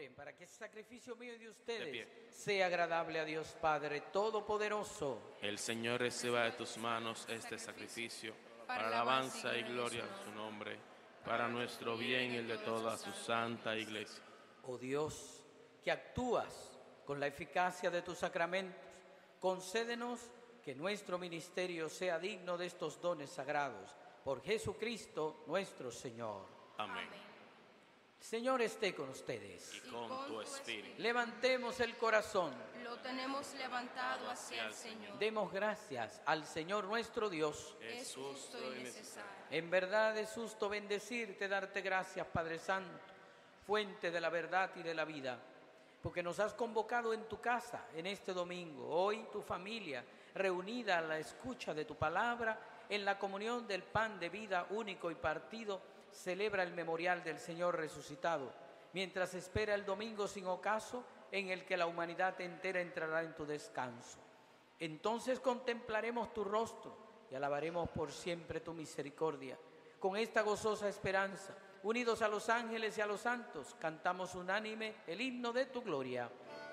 dispongan para que ese sacrificio mío y de ustedes sea agradable a Dios Padre Todopoderoso. El Señor reciba de tus manos este sacrificio para alabanza y gloria a su nombre, para nuestro bien y el de toda su santa iglesia. Oh Dios, que actúas con la eficacia de tus sacramentos, concédenos que nuestro ministerio sea digno de estos dones sagrados. Por Jesucristo nuestro Señor. Amén. El Señor esté con ustedes. Y con tu espíritu. Levantemos el corazón. Lo tenemos levantado hacia el Señor. Demos gracias al Señor nuestro Dios. Es justo y necesario. En verdad es justo bendecirte, darte gracias, Padre Santo, fuente de la verdad y de la vida, porque nos has convocado en tu casa en este domingo. Hoy tu familia, reunida a la escucha de tu palabra, en la comunión del pan de vida único y partido, celebra el memorial del Señor resucitado, mientras espera el domingo sin ocaso en el que la humanidad entera entrará en tu descanso. Entonces contemplaremos tu rostro y alabaremos por siempre tu misericordia. Con esta gozosa esperanza, unidos a los ángeles y a los santos, cantamos unánime el himno de tu gloria.